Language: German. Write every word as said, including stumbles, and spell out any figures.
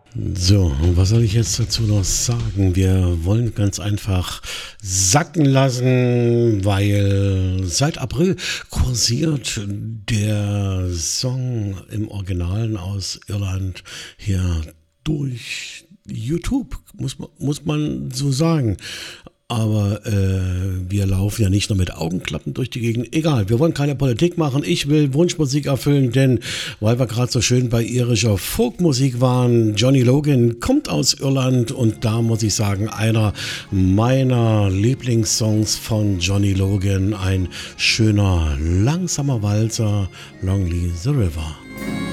So, und was soll ich jetzt dazu noch sagen? Wir wollen ganz einfach sacken lassen, weil seit April kursiert der Song im Originalen aus Irland hier durch YouTube, muss man, muss man so sagen. Aber äh, wir laufen ja nicht nur mit Augenklappen durch die Gegend. Egal, wir wollen keine Politik machen. Ich will Wunschmusik erfüllen, denn weil wir gerade so schön bei irischer Folkmusik waren, Johnny Logan kommt aus Irland und da muss ich sagen, einer meiner Lieblingssongs von Johnny Logan, ein schöner, langsamer Walzer, Long Lee the River.